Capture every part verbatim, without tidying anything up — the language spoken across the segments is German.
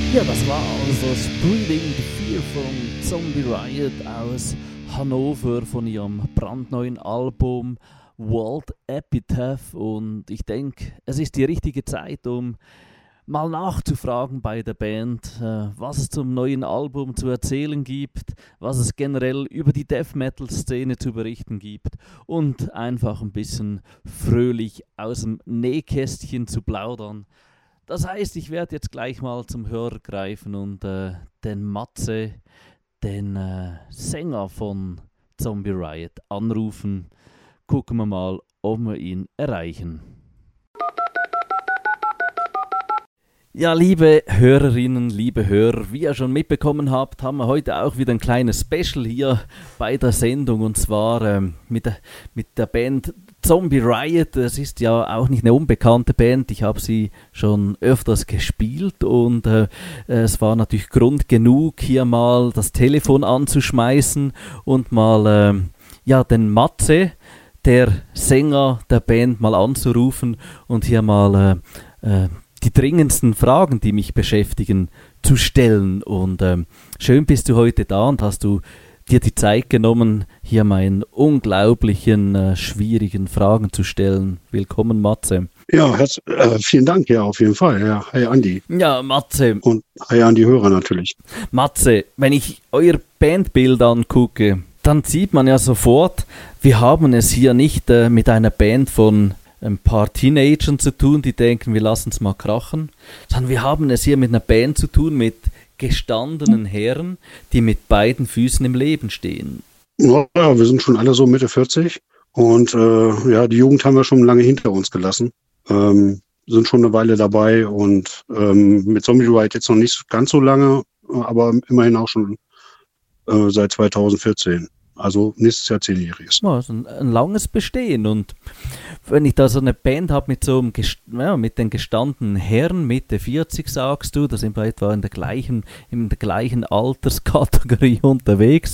Ja, das war also Spreading the Fear von Zombie Riot aus Hannover von ihrem brandneuen Album World Epitaph. Und ich denke, es ist die richtige Zeit, um mal nachzufragen bei der Band, äh, was es zum neuen Album zu erzählen gibt, was es generell über die Death Metal Szene zu berichten gibt und einfach ein bisschen fröhlich aus dem Nähkästchen zu plaudern. Das heißt, ich werde jetzt gleich mal zum Hörer greifen und äh, den Matze, den äh, Sänger von Zombie Riot, anrufen. Gucken wir mal, ob wir ihn erreichen. Ja, liebe Hörerinnen, liebe Hörer, wie ihr schon mitbekommen habt, haben wir heute auch wieder ein kleines Special hier bei der Sendung, und zwar ähm, mit, der, mit der Band Zombie Riot. Das ist ja auch nicht eine unbekannte Band, ich habe sie schon öfters gespielt und äh, es war natürlich Grund genug, hier mal das Telefon anzuschmeißen und mal äh, ja, den Matze, der Sänger der Band, mal anzurufen und hier mal äh, äh, die dringendsten Fragen, die mich beschäftigen, zu stellen. Und ähm, schön bist du heute da und hast du dir die Zeit genommen, hier meinen unglaublichen, äh, schwierigen Fragen zu stellen. Willkommen, Matze. Ja, herz, äh, vielen Dank, ja, auf jeden Fall. Ja, hi Andi. Ja, Matze. Und hi an die Hörer natürlich. Matze, wenn ich euer Bandbild angucke, dann sieht man ja sofort, wir haben es hier nicht äh, mit einer Band von ein paar Teenagern zu tun, die denken, wir lassen es mal krachen, sondern wir haben es hier mit einer Band zu tun, mit gestandenen Herren, die mit beiden Füßen im Leben stehen. Ja, wir sind schon alle so Mitte vierzig und äh, ja, die Jugend haben wir schon lange hinter uns gelassen, ähm, sind schon eine Weile dabei und ähm, mit Zombie Riot jetzt noch nicht ganz so lange, aber immerhin auch schon äh, seit zweitausendvierzehn. Also nächstes Jahr zehnjähriges. Ja, also ein, ein langes Bestehen. Und wenn ich da so eine Band habe mit so einem ja, mit den gestandenen Herren, Mitte vierzig sagst du, da sind wir etwa in der gleichen, in der gleichen Alterskategorie unterwegs.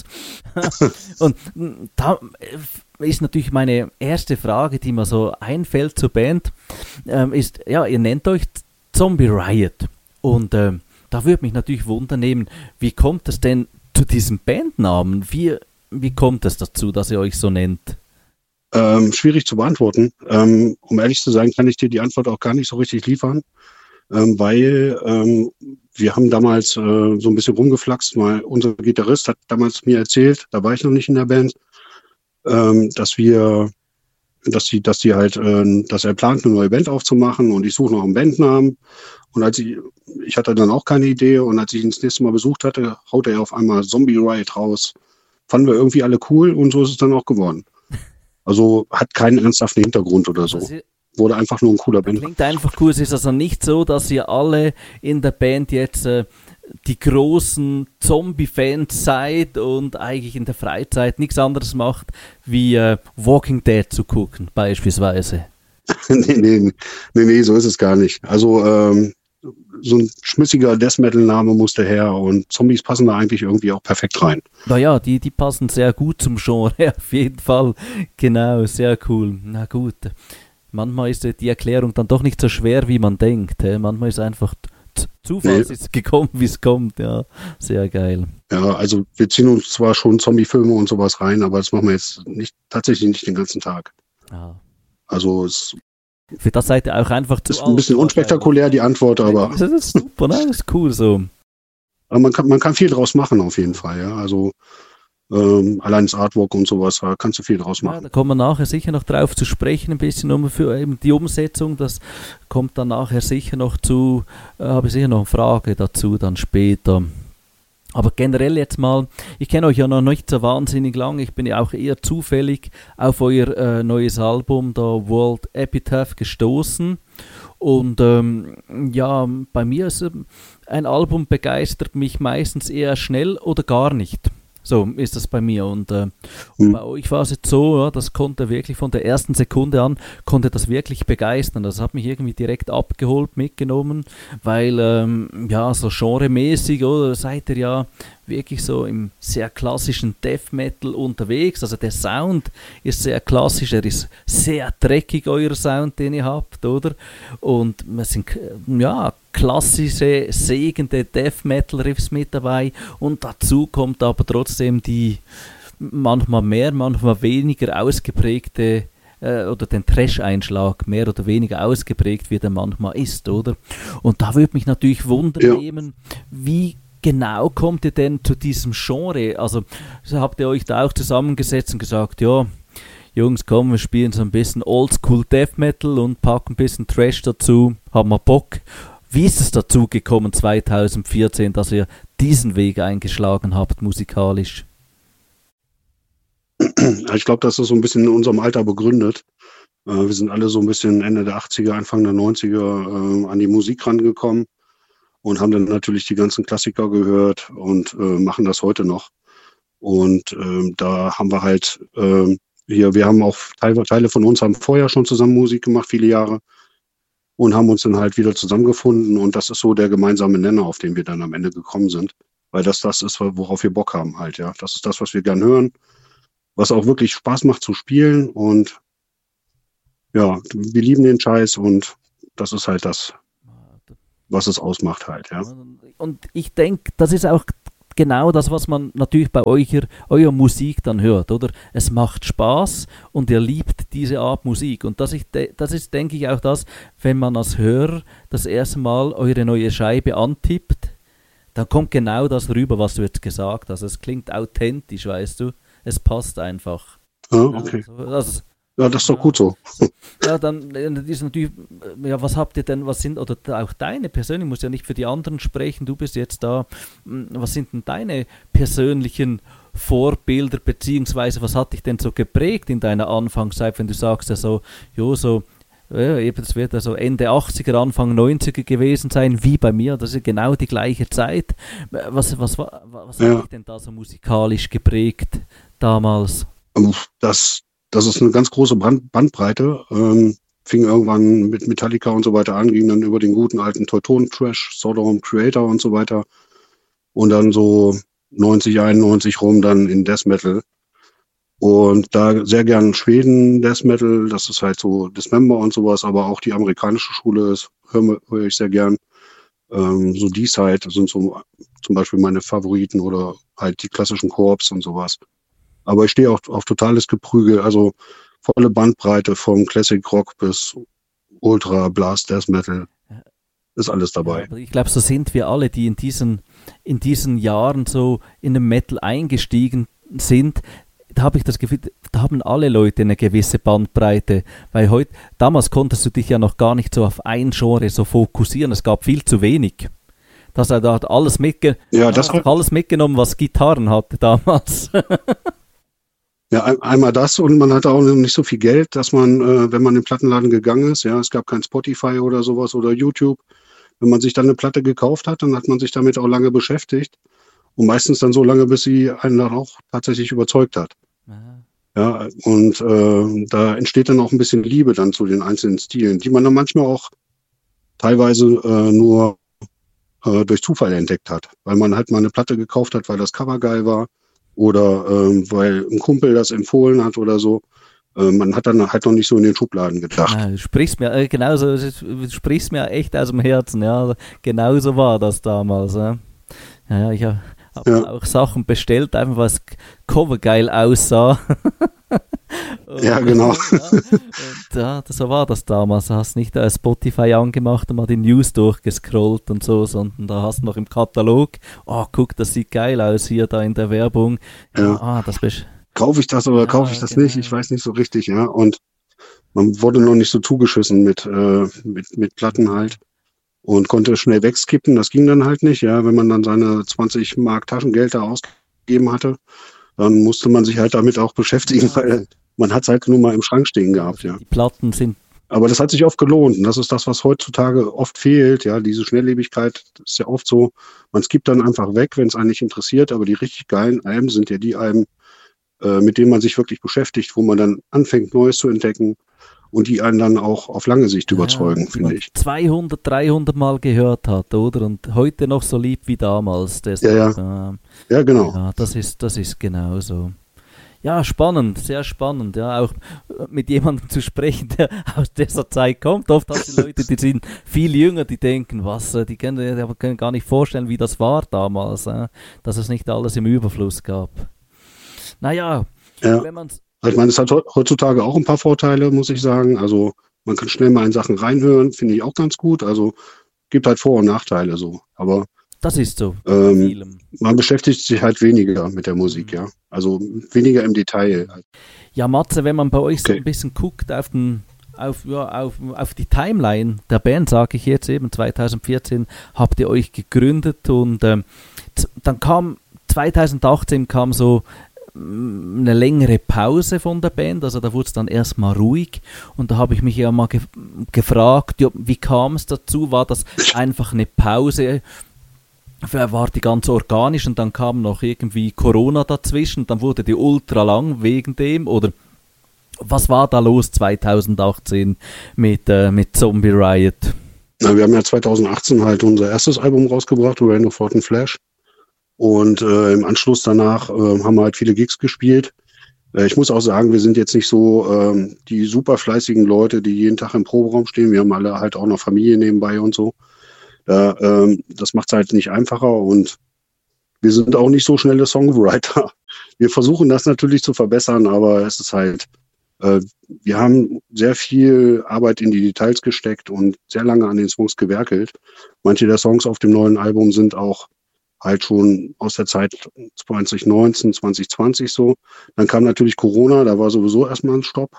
Und da ist natürlich meine erste Frage, die mir so einfällt zur Band, ähm, ist, ja, ihr nennt euch Zombie Riot. Und ähm, da würde mich natürlich wundern, wie kommt es denn zu diesem Bandnamen? Wie Wie kommt es dazu, dass ihr euch so nennt? Ähm, schwierig zu beantworten. Ähm, um ehrlich zu sein, kann ich dir die Antwort auch gar nicht so richtig liefern, ähm, weil ähm, wir haben damals äh, so ein bisschen rumgeflaxt, weil unser Gitarrist hat damals mir erzählt, da war ich noch nicht in der Band, ähm, dass wir, dass die, dass die halt, äh, dass er plant, eine neue Band aufzumachen und ich suche noch einen Bandnamen. Und als ich, ich hatte dann auch keine Idee und als ich ihn das nächste Mal besucht hatte, haut er auf einmal Zombie Riot raus. Fanden wir irgendwie alle cool und so ist es dann auch geworden. Also hat keinen ernsthaften Hintergrund oder so. Wurde einfach nur ein cooler Band. Klingt einfach cool. Es ist also nicht so, dass ihr alle in der Band jetzt äh, die großen Zombie-Fans seid und eigentlich in der Freizeit nichts anderes macht, wie äh, Walking Dead zu gucken, beispielsweise. nee, nee, nee, nee, so ist es gar nicht. Also ähm, so ein schmissiger Death-Metal-Name musste her und Zombies passen da eigentlich irgendwie auch perfekt rein. Naja, die, die passen sehr gut zum Genre, auf jeden Fall. Genau, sehr cool. Na gut. Manchmal ist die Erklärung dann doch nicht so schwer, wie man denkt. Manchmal ist einfach Zufall, nee. Ist gekommen, wie es kommt. Ja, sehr geil. Ja, also wir ziehen uns zwar schon Zombie-Filme und sowas rein, aber das machen wir jetzt nicht, tatsächlich nicht den ganzen Tag. Ah. Also es Für das seid ihr auch einfach zu ist ein bisschen unspektakulär, die Antwort, aber das ist super, ne? Das ist cool so. Aber man kann, man kann viel draus machen auf jeden Fall, ja. Also ähm, allein das Artwork und sowas, da kannst du viel draus machen. Ja, da kommen wir nachher sicher noch drauf zu sprechen, ein bisschen um für eben die Umsetzung. Das kommt dann nachher sicher noch zu, äh, habe ich sicher noch eine Frage dazu dann später. Aber generell jetzt mal, ich kenne euch ja noch nicht so wahnsinnig lang, ich bin ja auch eher zufällig auf euer äh, neues Album, der World Epitaph, gestoßen. Und ähm, ja, bei mir ist ein Album begeistert mich meistens eher schnell oder gar nicht. So ist das bei mir. Und äh, mhm. bei euch war es jetzt so, ja, das konnte wirklich von der ersten Sekunde an, konnte das wirklich begeistern. Das hat mich irgendwie direkt abgeholt, mitgenommen, weil, ähm, ja, so genremäßig, oder seid ihr ja, wirklich so im sehr klassischen Death Metal unterwegs. Also der Sound ist sehr klassisch, er ist sehr dreckig, euer Sound, den ihr habt, oder? Und es sind ja klassische, segende Death Metal Riffs mit dabei und dazu kommt aber trotzdem die manchmal mehr, manchmal weniger ausgeprägte oder den Trash-Einschlag mehr oder weniger ausgeprägt, wie der manchmal ist, oder? Und da würde mich natürlich wundern ja. nehmen, wie genau kommt ihr denn zu diesem Genre? Also habt ihr euch da auch zusammengesetzt und gesagt, ja, Jungs, komm, wir spielen so ein bisschen Oldschool Death Metal und packen ein bisschen Trash dazu, haben wir Bock. Wie ist es dazu gekommen zwanzig vierzehn, dass ihr diesen Weg eingeschlagen habt, musikalisch? Ich glaube, das ist so ein bisschen in unserem Alter begründet. Äh, wir sind alle so ein bisschen Ende der achtziger, Anfang der neunziger äh, an die Musik rangekommen und haben dann natürlich die ganzen Klassiker gehört und äh, machen das heute noch. Und äh, da haben wir halt äh, hier, wir haben auch Teile, Teile von uns haben vorher schon zusammen Musik gemacht, viele Jahre, und haben uns dann halt wieder zusammengefunden. Und das ist so der gemeinsame Nenner, auf den wir dann am Ende gekommen sind. Weil das das ist, worauf wir Bock haben halt, ja. Das ist das, was wir gern hören, was auch wirklich Spaß macht zu spielen. Und ja, wir lieben den Scheiß und das ist halt das, was es ausmacht halt, ja. Und ich denke, das ist auch genau das, was man natürlich bei eurer, eurer Musik dann hört, oder? Es macht Spaß und ihr liebt diese Art Musik. Und das, ich, das ist, denke ich, auch das, wenn man als Hörer das erste Mal eure neue Scheibe antippt, dann kommt genau das rüber, was du jetzt gesagt hast. Es klingt authentisch, weißt du? Es passt einfach. Ah, okay. Also, also, ja, das ist doch gut so. Ja, dann ist natürlich, ja, was habt ihr denn, was sind, oder auch deine persönlich, muss ja nicht für die anderen sprechen, du bist jetzt da, was sind denn deine persönlichen Vorbilder, beziehungsweise was hat dich denn so geprägt in deiner Anfangszeit, wenn du sagst ja so, jo, so, ja, eben, das wird ja so Ende achtziger, Anfang neunziger gewesen sein, wie bei mir, das ist genau die gleiche Zeit. Was, was, was, was ja. hat dich denn da so musikalisch geprägt damals? Das, das ist eine ganz große Brand, Bandbreite. Ähm, fing irgendwann mit Metallica und so weiter an, ging dann über den guten alten Teutonen-Trash, Sodom Creator und so weiter. Und dann so neunzig, einundneunzig rum dann in Death Metal. Und da sehr gern Schweden Death Metal, das ist halt so Dismember und sowas, aber auch die amerikanische Schule ist, höre hör ich sehr gern. Ähm, so D-Side sind so zum Beispiel meine Favoriten oder halt die klassischen Corps und sowas. Aber ich stehe auch auf totales Geprügel, also volle Bandbreite vom Classic Rock bis Ultra Blast Death Metal. Ist alles dabei. Ja, ich glaube, so sind wir alle, die in diesen, in diesen Jahren so in den Metal eingestiegen sind. Da habe ich das Gefühl, da haben alle Leute eine gewisse Bandbreite, weil heute, damals konntest du dich ja noch gar nicht so auf ein Genre so fokussieren, es gab viel zu wenig. Das hat alles, mitge- ja, das hat alles mitgenommen, was Gitarren hatte damals. Ja, ein, einmal das und man hatte auch nicht so viel Geld, dass man, äh, wenn man in den Plattenladen gegangen ist, ja, es gab kein Spotify oder sowas oder YouTube, wenn man sich dann eine Platte gekauft hat, dann hat man sich damit auch lange beschäftigt und meistens dann so lange, bis sie einen dann auch tatsächlich überzeugt hat. Aha. Ja, und äh, da entsteht dann auch ein bisschen Liebe dann zu den einzelnen Stilen, die man dann manchmal auch teilweise äh, nur äh, durch Zufall entdeckt hat, weil man halt mal eine Platte gekauft hat, weil das Cover geil war. Oder ähm, weil ein Kumpel das empfohlen hat oder so. Äh, man hat dann halt noch nicht so in den Schubladen gedacht. Ja, du sprichst mir, äh, genauso, du sprichst mir echt aus dem Herzen, ja. Genauso war das damals. Ja, ja ich habe hab ja. auch Sachen bestellt, einfach weil das Cover geil aussah. Und, ja, genau. Ja, und ja, so war das damals. Du hast nicht äh, Spotify angemacht und mal die News durchgescrollt und so, sondern da hast du noch im Katalog, oh, guck, das sieht geil aus hier da in der Werbung. Ja, ja. Ah, das best- kaufe ich das oder ja, kaufe ich das genau. nicht? Ich weiß nicht so richtig, ja. Und man wurde noch nicht so zugeschissen mit, äh, mit, mit Platten halt und konnte schnell wegskippen. Das ging dann halt nicht, ja. Wenn man dann seine zwanzig Mark Taschengeld da ausgegeben hatte, dann musste man sich halt damit auch beschäftigen, ja. weil man hat es halt nur mal im Schrank stehen gehabt, ja. Die Platten sind. Aber das hat sich oft gelohnt und das ist das, was heutzutage oft fehlt, ja, diese Schnelllebigkeit ist ja oft so, man skippt dann einfach weg, wenn es einen nicht interessiert, aber die richtig geilen Alben sind ja die Alben, äh, mit denen man sich wirklich beschäftigt, wo man dann anfängt, Neues zu entdecken und die einen dann auch auf lange Sicht überzeugen, ja, finde ich. zweihundert, dreihundert Mal gehört hat, oder? Und heute noch so lieb wie damals. Das, ja, ja. Äh, ja, genau. Ja, das ist, das ist genau so. Ja, spannend, sehr spannend, ja, auch mit jemandem zu sprechen, der aus dieser Zeit kommt. Oft hast du Leute, die sind viel jünger, die denken, was, die können, die können gar nicht vorstellen, wie das war damals, äh, dass es nicht alles im Überfluss gab. Naja, ja. wenn man es... Ich meine, es hat heutzutage auch ein paar Vorteile, muss ich sagen. Also man kann schnell mal in Sachen reinhören, finde ich auch ganz gut. Also gibt halt Vor- und Nachteile so, aber das ist so. Ähm, man beschäftigt sich halt weniger mit der Musik, ja. Also weniger im Detail. Ja, Matze, wenn man bei euch okay. so ein bisschen guckt auf, den, auf, ja, auf, auf die Timeline der Band, sage ich jetzt eben, zwanzig vierzehn habt ihr euch gegründet und ähm, z- dann kam, zwanzig achtzehn kam so eine längere Pause von der Band, also da wurde es dann erstmal ruhig und da habe ich mich ja mal ge- gefragt, ja, wie kam es dazu, war das einfach eine Pause, war die ganz organisch und dann kam noch irgendwie Corona dazwischen, dann wurde die ultra lang wegen dem, oder was war da los zwanzig achtzehn mit, äh, mit Zombie Riot? Na, wir haben ja zwanzig achtzehn halt unser erstes Album rausgebracht, Rain of Fortin Flash, und äh, im Anschluss danach äh, haben wir halt viele Gigs gespielt. Äh, ich muss auch sagen, wir sind jetzt nicht so äh, die super fleißigen Leute, die jeden Tag im Proberaum stehen, wir haben alle halt auch noch Familie nebenbei und so. Da, ähm, das macht es halt nicht einfacher und wir sind auch nicht so schnelle Songwriter. Wir versuchen das natürlich zu verbessern, aber es ist halt, äh, wir haben sehr viel Arbeit in die Details gesteckt und sehr lange an den Songs gewerkelt. Manche der Songs auf dem neuen Album sind auch halt schon aus der Zeit zwanzig neunzehn, zwanzig zwanzig so. Dann kam natürlich Corona, da war sowieso erstmal ein Stopp.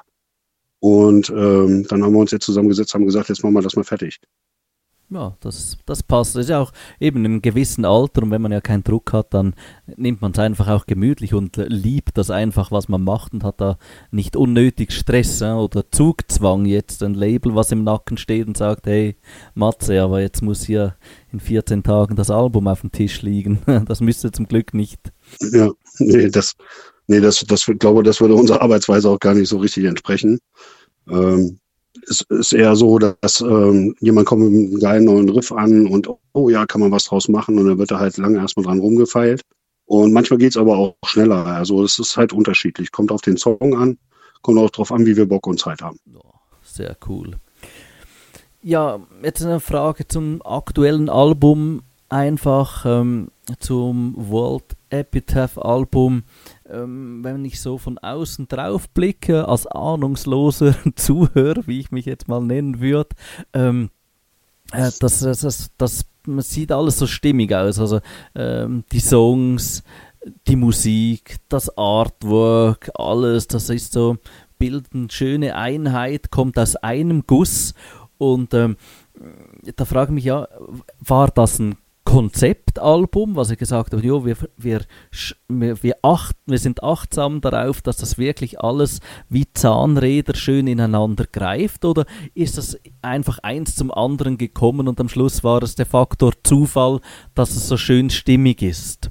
Und ähm, dann haben wir uns jetzt zusammengesetzt, haben gesagt, jetzt machen wir das mal fertig. Ja, das, das passt. Das ist ja auch eben im gewissen Alter und wenn man ja keinen Druck hat, dann nimmt man es einfach auch gemütlich und liebt das einfach, was man macht und hat da nicht unnötig Stress äh, oder Zugzwang jetzt, ein Label, was im Nacken steht und sagt, hey Matze, aber jetzt muss hier in vierzehn Tagen das Album auf dem Tisch liegen. Das müsste zum Glück nicht. Ja, nee, das, nee, das, das, ich glaube, das würde unserer Arbeitsweise auch gar nicht so richtig entsprechen. Ähm, Es ist eher so, dass ähm, jemand kommt mit einem geilen neuen Riff an und oh ja, kann man was draus machen und dann wird da halt lange erstmal dran rumgefeilt. Und manchmal geht's aber auch schneller. Also es ist halt unterschiedlich. Kommt auf den Song an, kommt auch drauf an, wie wir Bock und Zeit haben. Sehr cool. Ja, jetzt eine Frage zum aktuellen Album, einfach ähm, zum World Epitaph Album. Ähm, wenn ich so von außen drauf blicke, als ahnungsloser Zuhörer, wie ich mich jetzt mal nennen würde, ähm, äh, das, das, das, das man sieht alles so stimmig aus. Also ähm, die Songs, die Musik, das Artwork, alles, das ist so, bildet eine schöne Einheit, kommt aus einem Guss. Und ähm, da frage ich mich ja, war das ein Konzeptalbum, was ich gesagt habe, jo, wir, wir, wir, wir, acht, wir sind achtsam darauf, dass das wirklich alles wie Zahnräder schön ineinander greift, oder ist das einfach eins zum anderen gekommen und am Schluss war es der Faktor Zufall, dass es so schön stimmig ist?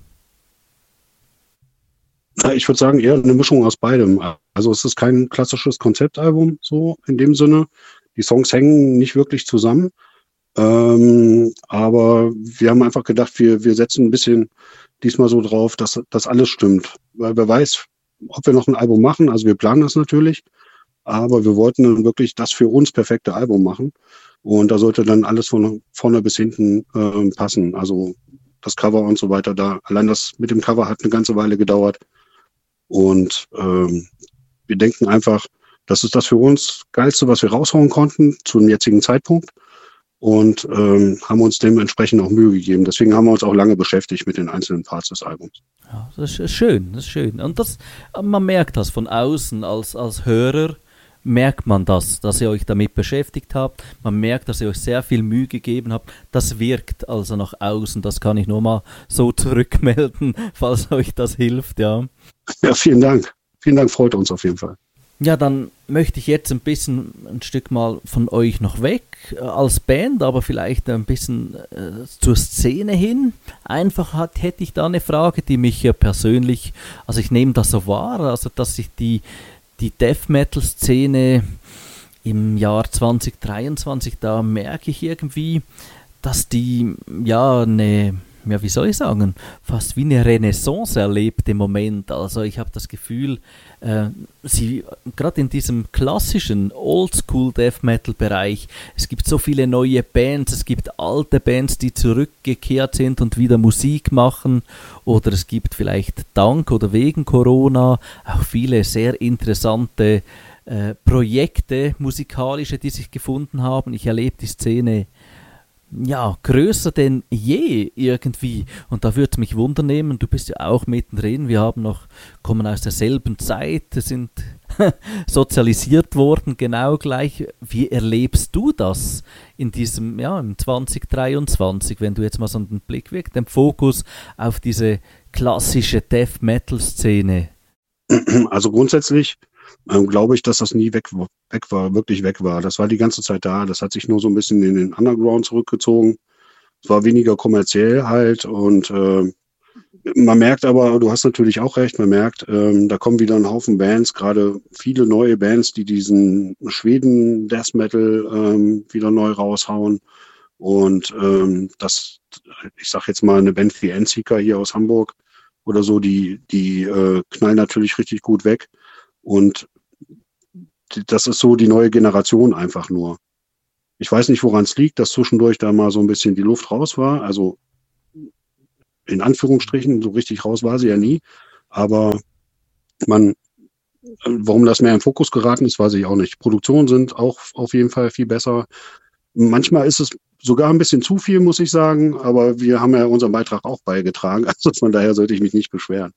Ich würde sagen, eher eine Mischung aus beidem. Also es ist kein klassisches Konzeptalbum so in dem Sinne. Die Songs hängen nicht wirklich zusammen. Ähm, aber wir haben einfach gedacht, wir, wir setzen ein bisschen diesmal so drauf, dass das alles stimmt. Weil wer weiß, ob wir noch ein Album machen. Also wir planen das natürlich, aber wir wollten dann wirklich das für uns perfekte Album machen. Und da sollte dann alles von vorne bis hinten äh, passen. Also das Cover und so weiter. Da allein das mit dem Cover hat eine ganze Weile gedauert. Und ähm, wir denken einfach, das ist das für uns Geilste, was wir raushauen konnten zu dem jetzigen Zeitpunkt. Und ähm, haben uns dementsprechend auch Mühe gegeben. Deswegen haben wir uns auch lange beschäftigt mit den einzelnen Parts des Albums. Ja, das ist schön, das ist schön. Und das, man merkt das von außen, als, als Hörer merkt man das, dass ihr euch damit beschäftigt habt. Man merkt, dass ihr euch sehr viel Mühe gegeben habt. Das wirkt also nach außen. Das kann ich nur mal so zurückmelden, falls euch das hilft, ja. Ja, vielen Dank. Vielen Dank, freut uns auf jeden Fall. Ja, dann möchte ich jetzt ein bisschen ein Stück mal von euch noch weg äh, als Band, aber vielleicht ein bisschen äh, zur Szene hin. Einfach hat, hätte ich da eine Frage, die mich äh, persönlich, also ich nehme das so wahr, also dass sich die, die Death Metal Szene im Jahr zwanzig dreiundzwanzig, da merke ich irgendwie, dass die, ja, eine, ja, wie soll ich sagen, fast wie eine Renaissance erlebt im Moment. Also ich habe das Gefühl, äh, sie, gerade in diesem klassischen Oldschool-Death-Metal-Bereich, es gibt so viele neue Bands, es gibt alte Bands, die zurückgekehrt sind und wieder Musik machen, oder es gibt vielleicht dank oder wegen Corona auch viele sehr interessante äh, Projekte, musikalische, die sich gefunden haben. Ich erlebe die Szene ja, größer denn je irgendwie. Und da würde es mich wundern nehmen, du bist ja auch mittendrin, wir haben noch, kommen aus derselben Zeit, sind sozialisiert worden, genau gleich. Wie erlebst du das in diesem, ja, im zwanzig dreiundzwanzig, wenn du jetzt mal so einen Blick wirkst, den Fokus auf diese klassische Death-Metal-Szene? Also grundsätzlich ähm, glaube ich, dass das nie weg, weg war, wirklich weg war. Das war die ganze Zeit da. Das hat sich nur so ein bisschen in den Underground zurückgezogen. Es war weniger kommerziell halt und äh, man merkt aber, du hast natürlich auch recht, man merkt, ähm, da kommen wieder ein Haufen Bands, gerade viele neue Bands, die diesen Schweden Death Metal ähm, wieder neu raushauen. Und ähm, das, ich sag jetzt mal, eine Band wie Endseeker hier aus Hamburg oder so, die, die äh, knallen natürlich richtig gut weg. Und das ist so die neue Generation einfach nur. Ich weiß nicht, woran es liegt, dass zwischendurch da mal so ein bisschen die Luft raus war. Also in Anführungsstrichen, so richtig raus war sie ja nie. Aber man, warum das mehr im Fokus geraten ist, weiß ich auch nicht. Produktionen sind auch auf jeden Fall viel besser. Manchmal ist es sogar ein bisschen zu viel, muss ich sagen. Aber wir haben ja unseren Beitrag auch beigetragen. Also von daher sollte ich mich nicht beschweren.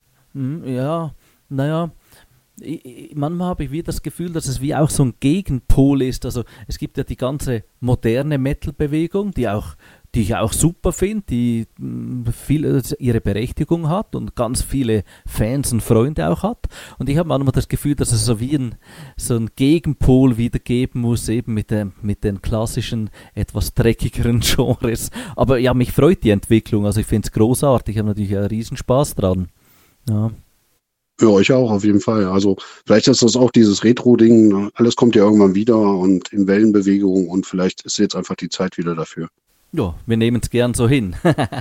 Ja, naja. Manchmal habe ich wieder das Gefühl, dass es wie auch so ein Gegenpol ist. Also es gibt ja die ganze moderne Metal-Bewegung, die auch, die ich auch super finde, die viel ihre Berechtigung hat und ganz viele Fans und Freunde auch hat. Und ich habe manchmal das Gefühl, dass es so wie ein, so ein Gegenpol wieder geben muss, eben mit, dem, mit den klassischen, etwas dreckigeren Genres. Aber ja, mich freut die Entwicklung, also ich finde es großartig, ich habe natürlich einen Riesenspaß dran. Ja. Ja, ich auch, auf jeden Fall. Also vielleicht ist das auch dieses Retro-Ding, alles kommt ja irgendwann wieder und in Wellenbewegung und vielleicht ist jetzt einfach die Zeit wieder dafür. Ja, wir nehmen es gern so hin.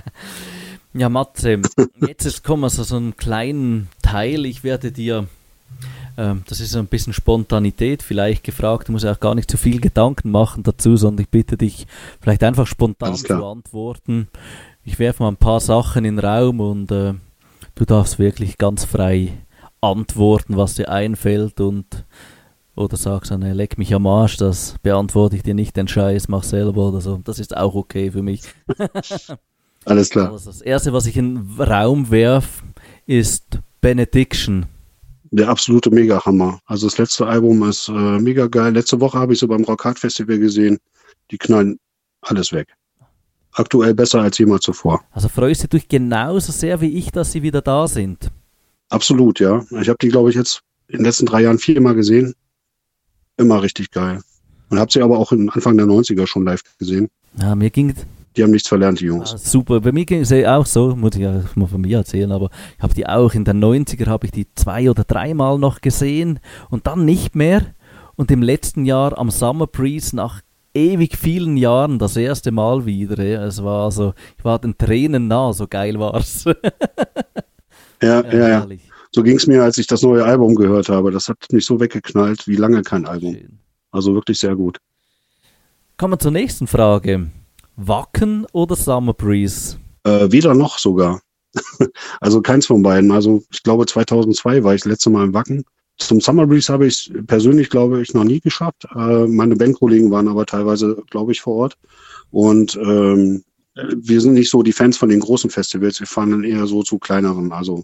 Ja, Matze, jetzt kommen wir zu so einem kleinen Teil. Ich werde dir, ähm, das ist so ein bisschen Spontanität vielleicht gefragt, du musst auch gar nicht zu viel Gedanken machen dazu, sondern ich bitte dich vielleicht einfach spontan zu antworten. Ich werfe mal ein paar Sachen in den Raum und äh, du darfst wirklich ganz frei antworten, was dir einfällt und oder sagst dann, leck mich am Arsch, das beantworte ich dir nicht, den Scheiß, mach selber oder so. Das ist auch okay für mich. Alles klar. Also das Erste, was ich in den Raum werf, ist Benediction. Der absolute Mega-Hammer. Also das letzte Album ist äh, mega geil. Letzte Woche habe ich sie beim Rock Hard Festival gesehen. Die knallen alles weg. Aktuell besser als jemals zuvor. Also freust du dich genauso sehr wie ich, dass sie wieder da sind? Absolut, ja. Ich habe die, glaube ich, jetzt in den letzten drei Jahren viermal gesehen. Immer richtig geil. Und habe sie aber auch in Anfang der neunziger schon live gesehen. Ja, mir ging Die haben nichts verlernt, die Jungs. Ah, super, bei mir ging es auch so, muss ich ja mal von mir erzählen, aber ich habe die auch in den neunziger habe ich die zwei oder dreimal noch gesehen und dann nicht mehr. Und im letzten Jahr am Summer Breeze nach ewig vielen Jahren das erste Mal wieder. Ja. Es war also, ich war den Tränen nah, so geil war's. Ja, ja, ja, ja. So ging es mir, als ich das neue Album gehört habe. Das hat mich so weggeknallt, wie lange kein Album. Schön. Also wirklich sehr gut. Kommen wir zur nächsten Frage. Wacken oder Summer Breeze? Äh, weder noch sogar. Also keins von beiden. Also ich glaube zweitausendzwei war ich das letzte Mal im Wacken. Zum Summer Breeze habe ich es persönlich, glaube ich, noch nie geschafft. Äh, meine Bandkollegen waren aber teilweise, glaube ich, vor Ort. Und ähm, wir sind nicht so die Fans von den großen Festivals. Wir fahren dann eher so zu kleineren. Also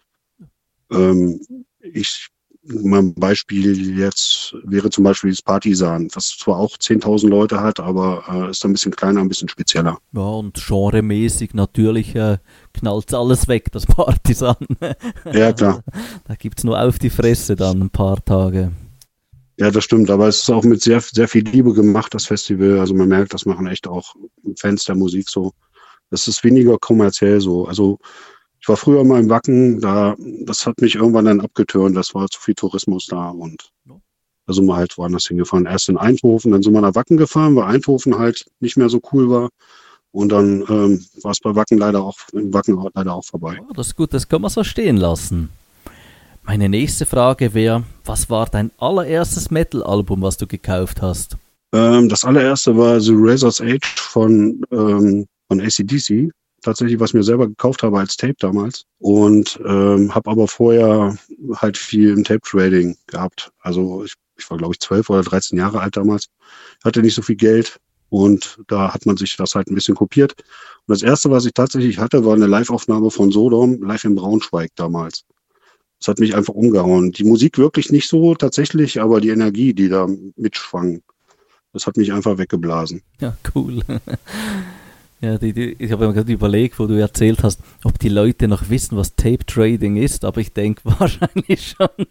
ähm, ich, mein Beispiel jetzt wäre zum Beispiel das Partisan, was zwar auch zehntausend Leute hat, aber äh, ist ein bisschen kleiner, ein bisschen spezieller. Ja, und genremäßig natürlich äh, knallt alles weg, das Partisan. Ja, klar. Da gibt es nur auf die Fresse dann ein paar Tage. Ja, das stimmt, aber es ist auch mit sehr, sehr viel Liebe gemacht, das Festival. Also man merkt, das machen echt auch Fans der Musik so. Das ist weniger kommerziell so. Also ich war früher mal im Wacken, da, das hat mich irgendwann dann abgetürnt, das war zu viel Tourismus da und Da sind wir halt woanders hingefahren. Erst in Eindhoven, dann sind wir nach Wacken gefahren, weil Eindhoven halt nicht mehr so cool war. Und dann ähm, war es bei Wacken leider auch, in Wacken leider auch vorbei. Oh, das ist gut, das kann man so stehen lassen. Meine nächste Frage wäre, was war dein allererstes Metal-Album, was du gekauft hast? Ähm, das allererste war The Razor's Edge von, ähm, von A C D C. Tatsächlich, was ich mir selber gekauft habe als Tape damals. Und ähm, habe aber vorher halt viel im Tape-Trading gehabt. Also ich, ich war, glaube ich, zwölf oder dreizehn Jahre alt damals. Hatte nicht so viel Geld. Und da hat man sich das halt ein bisschen kopiert. Und das erste, was ich tatsächlich hatte, war eine Live-Aufnahme von Sodom, live in Braunschweig damals. Das hat mich einfach umgehauen. Die Musik wirklich nicht so tatsächlich, aber die Energie, die da mitschwang, das hat mich einfach weggeblasen. Ja, cool. Ja, die, die, ich habe mir gerade überlegt, wo du erzählt hast, ob die Leute noch wissen, was Tape Trading ist, aber ich denke wahrscheinlich schon.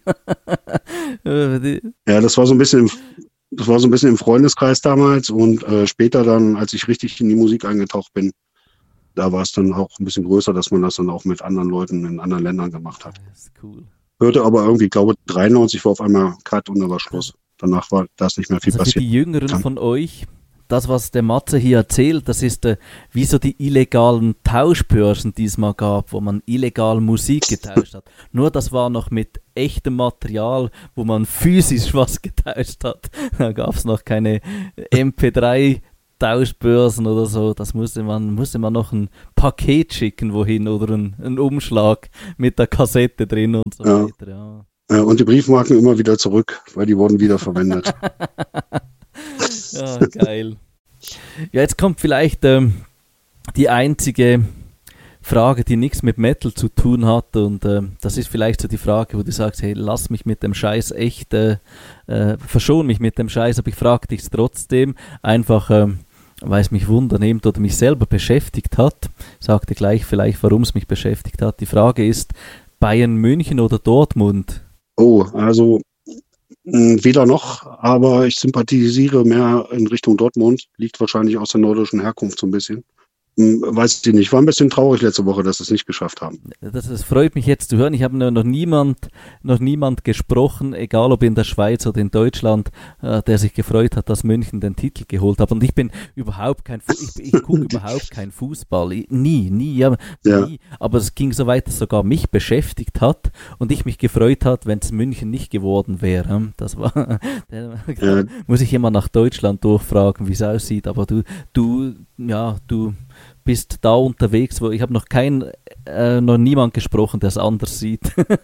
Ja, das war so ein bisschen, das war so ein bisschen im Freundeskreis damals und äh, später dann, als ich richtig in die Musik eingetaucht bin, da war es dann auch ein bisschen größer, dass man das dann auch mit anderen Leuten in anderen Ländern gemacht hat. Das ist cool. Hörte aber irgendwie, glaube ich, dreiundneunzig war auf einmal Cut und dann war Schluss. Danach war das nicht mehr viel also passiert. Für die Jüngeren dann von euch, das, was der Matze hier erzählt, das ist äh, wie so die illegalen Tauschbörsen, die es mal gab, wo man illegal Musik getauscht hat. Nur das war noch mit echtem Material, wo man physisch was getauscht hat. Da gab es noch keine M P drei Tauschbörsen oder so. Das musste man, musste man noch ein Paket schicken wohin oder ein, ein Umschlag mit der Kassette drin und so ja. weiter. Ja. Ja, und die Briefmarken immer wieder zurück, weil die wurden wieder verwendet. Ja, geil. Ja, jetzt kommt vielleicht ähm, die einzige Frage, die nichts mit Metal zu tun hat und äh, das ist vielleicht so die Frage, wo du sagst, hey, lass mich mit dem Scheiß echt, äh, äh, verschon mich mit dem Scheiß, aber ich frage dich trotzdem, einfach ähm, weil es mich wundernimmt oder mich selber beschäftigt hat. Ich sagte gleich vielleicht, warum es mich beschäftigt hat. Die Frage ist, Bayern München oder Dortmund? Oh, also mh, weder noch, aber ich sympathisiere mehr in Richtung Dortmund. Liegt wahrscheinlich aus der nordischen Herkunft so ein bisschen. Hm, weiß ich nicht. War ein bisschen traurig letzte Woche, dass sie es nicht geschafft haben. Das, das freut mich jetzt zu hören. Ich habe noch niemand, noch niemand gesprochen, egal ob in der Schweiz oder in Deutschland, äh, der sich gefreut hat, dass München den Titel geholt hat. Und ich bin überhaupt kein, Fu- ich, ich gucke überhaupt kein Fußball. Ich, nie, nie, ja, Ja. nie. Aber es ging so weit, dass es sogar mich beschäftigt hat und ich mich gefreut hat, wenn es München nicht geworden wäre. Das war, da Ja. muss ich immer nach Deutschland durchfragen, wie es aussieht. Aber du, du, ja, du bist da unterwegs, wo ich habe noch kein, äh, noch niemand gesprochen, der es anders sieht.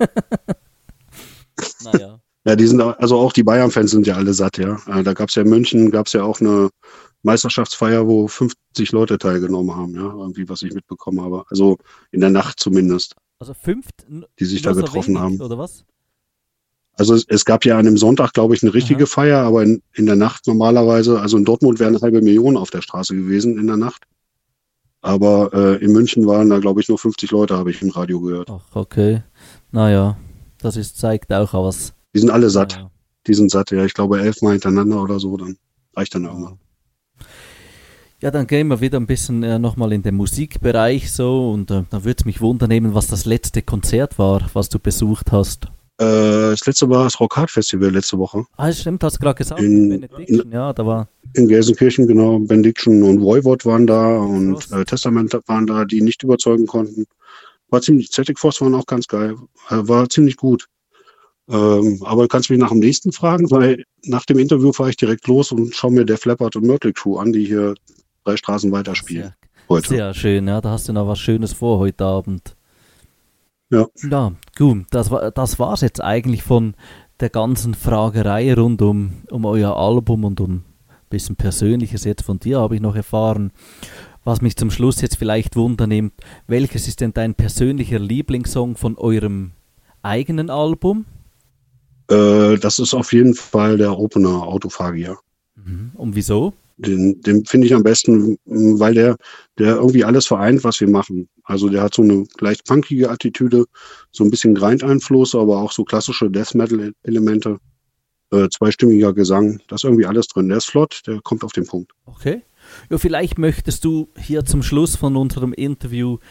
Naja. Ja, die sind, au- also auch die Bayern-Fans sind ja alle satt, ja. Äh, Da gab es ja in München, gab es ja auch eine Meisterschaftsfeier, wo fünfzig Leute teilgenommen haben, ja, irgendwie, was ich mitbekommen habe. Also in der Nacht zumindest, Also fünft, die sich nur da so getroffen wenig, haben. oder was? Also es, es gab ja an dem Sonntag, glaube ich, eine richtige Aha. Feier, aber in, in der Nacht normalerweise, also in Dortmund wären eine halbe Million auf der Straße gewesen in der Nacht. Aber äh, in München waren da, glaube ich, nur fünfzig Leute, habe ich im Radio gehört. Ach, okay. Naja, das ist, zeigt auch was. Die sind alle satt. Naja. Die sind satt, ja. Ich glaube, elfmal hintereinander oder so, dann reicht dann irgendwann. Ja, dann gehen wir wieder ein bisschen äh, nochmal in den Musikbereich so und äh, dann würde es mich wundernehmen, was das letzte Konzert war, was du besucht hast. Äh, das letzte war das Rock Hard Festival letzte Woche. Ah, das stimmt, hast du gerade gesagt, In- mit Benediction, ja, da war, In Gelsenkirchen, genau. Benediction und Voivod waren da und Frost. äh, Testament waren da, die nicht überzeugen konnten. War ziemlich, Celtic Frost waren auch ganz geil. Äh, war ziemlich gut. Ähm, aber du kannst mich nach dem nächsten fragen, weil nach dem Interview fahre ich direkt los und schaue mir Def Leppard und Mötley Crüe an, die hier drei Straßen weiter spielen sehr, heute. sehr schön, ja, da hast du noch was Schönes vor heute Abend. Ja. Ja, gut, das war das war's jetzt eigentlich von der ganzen Fragerei rund um, um euer Album und um ein bisschen Persönliches jetzt von dir habe ich noch erfahren. Was mich zum Schluss jetzt vielleicht wundernimmt, welches ist denn dein persönlicher Lieblingssong von eurem eigenen Album? Äh, das ist auf jeden Fall der Opener Autophagia. Mhm. Und wieso? Den, den finde ich am besten, mh, weil der, der irgendwie alles vereint, was wir machen. Also der hat so eine leicht punkige Attitüde, so ein bisschen Grind-Einfluss, aber auch so klassische Death-Metal-Elemente, äh, zweistimmiger Gesang, da ist irgendwie alles drin. Der ist flott, der kommt auf den Punkt. Okay. Ja, vielleicht möchtest du hier zum Schluss von unserem Interview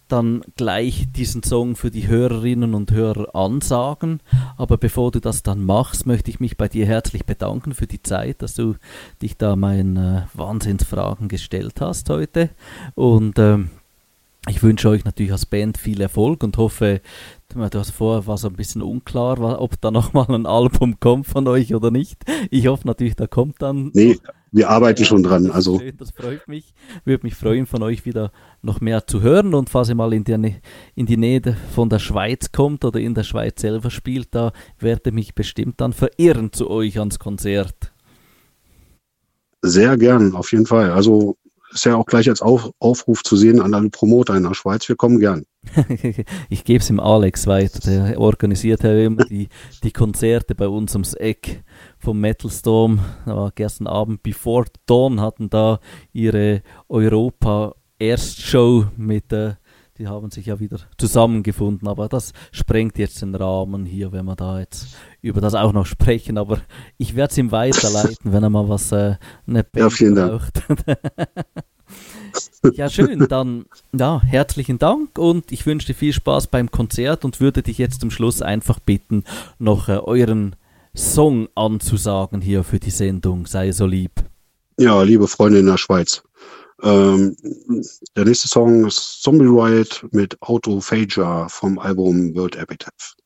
dann gleich diesen Song für die Hörerinnen und Hörer ansagen. Aber bevor du das dann machst, möchte ich mich bei dir herzlich bedanken für die Zeit, dass du dich da meinen äh, Wahnsinnsfragen gestellt hast heute. Und ähm, ich wünsche euch natürlich als Band viel Erfolg und hoffe, du hast vorher war so ein bisschen unklar, ob da nochmal ein Album kommt von euch oder nicht. Ich hoffe natürlich, da kommt dann. Nee, wir arbeiten ja, schon dran. Das, also. schön, das freut mich. Würde mich freuen, von euch wieder noch mehr zu hören. Und falls ihr mal in, der, in die Nähe von der Schweiz kommt oder in der Schweiz selber spielt, da werde mich bestimmt dann verirren zu euch ans Konzert. Sehr gern, auf jeden Fall. Also ist ja auch gleich als Auf, Aufruf zu sehen an alle Promoter in der Schweiz. Wir kommen gern. Ich gebe es ihm Alex weiter. Der organisiert ja immer die, die Konzerte bei uns ums Eck vom Metal Storm. Aber gestern Abend, Before Dawn, hatten da ihre Europa-Erstshow mit, äh, die haben sich ja wieder zusammengefunden. Aber das sprengt jetzt den Rahmen hier, wenn wir da jetzt über das auch noch sprechen. Aber ich werde es ihm weiterleiten, wenn er mal was, äh, eine Band ja, vielen braucht. Dank. Ja, schön. Dann ja, herzlichen Dank und ich wünsche dir viel Spaß beim Konzert und würde dich jetzt zum Schluss einfach bitten, noch äh, euren Song anzusagen hier für die Sendung. Sei so lieb. Ja, liebe Freunde in der Schweiz. Ähm, der nächste Song ist Zombie Riot mit Autophagia vom Album World Epitaph.